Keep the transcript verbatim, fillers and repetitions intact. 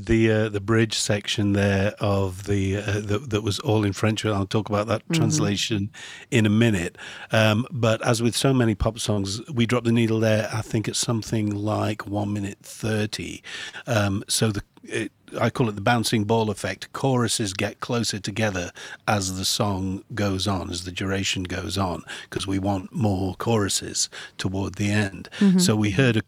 the uh, the bridge section there of the uh, that, that was all in French. I'll talk about that Mm-hmm. translation in a minute. Um, but as with so many pop songs, we drop the needle there. I think it's something like one minute thirty. Um, so the it, I call it the bouncing ball effect. Choruses get closer together as the song goes on, as the duration goes on, because we want more choruses toward the end. Mm-hmm. So we heard a